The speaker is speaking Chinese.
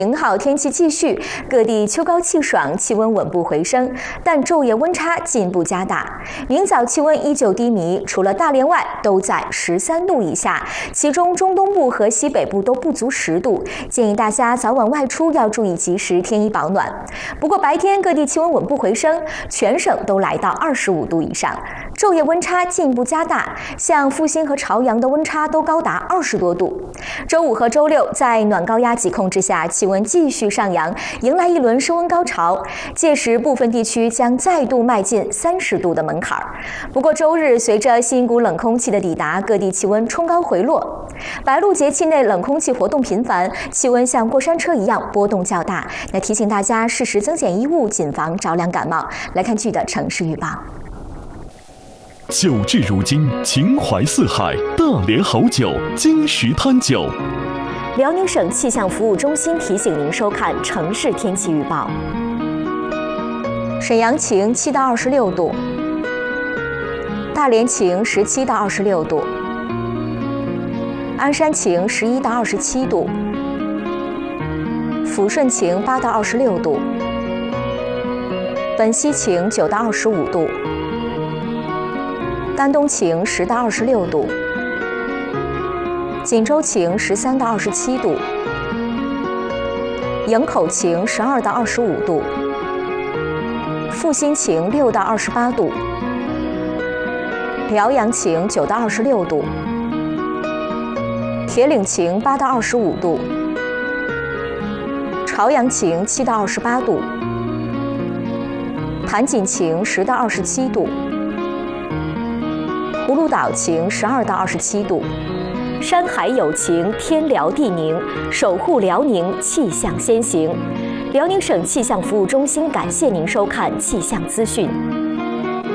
好天气继续，各地秋高气爽，气温稳步回升，但昼夜温差进一步加大。明早气温依旧低迷，除了大连外都在13度以下，其中中东部和西北部都不足10度。建议大家早晚外出要注意及时添衣保暖。不过白天各地气温稳步回升，全省都来到25度以上，昼夜温差进一步加大，像阜新和朝阳的温差都高达20多度。周五和周六在暖高压级控制下，气温继续上扬，迎来一轮升温高潮，届时部分地区将再度迈进30度的门槛。不过周日随着新一股冷空气的抵达，各地气温冲高回落。白露节气内冷空气活动频繁，气温像过山车一样波动较大，提醒大家适时增减衣物，谨防着凉感冒。来看剧的城市预报。 酒至如今，情怀四海，大连好酒，金石滩酒。 辽宁省气象服务中心提醒您收看城市天气预报。沈阳晴7到26度，大连晴17到26度，鞍山晴11到27度，抚顺晴8到26度，本溪晴9到25度，丹东晴10到26度，锦州晴13到27度，营口晴12到25度，阜新晴6到28度，辽阳晴9到26度，铁岭晴8到25度，朝阳晴7到28度，盘锦晴10到27度，葫芦岛晴12到27度。山海有情，天辽地宁，守护辽宁，气象先行。辽宁省气象服务中心感谢您收看气象资讯。